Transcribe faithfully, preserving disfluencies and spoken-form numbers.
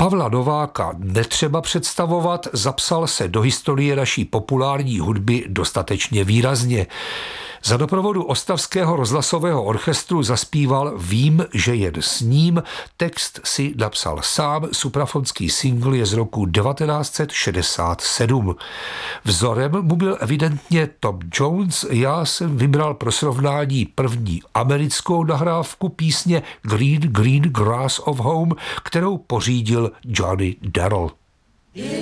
Pavla Nováka netřeba představovat, zapsal se do historie naší populární hudby dostatečně výrazně. Za doprovodu Ostravského rozhlasového orchestru zaspíval Vím, že jen s ním, text si napsal sám, suprafonský singl je z roku devatenáct set šedesát sedm. Vzorem mu byl evidentně Tom Jones, já jsem vybral pro srovnání první americkou nahrávku písně Green Green Grass of Home, kterou pořídil Johnny Darrell.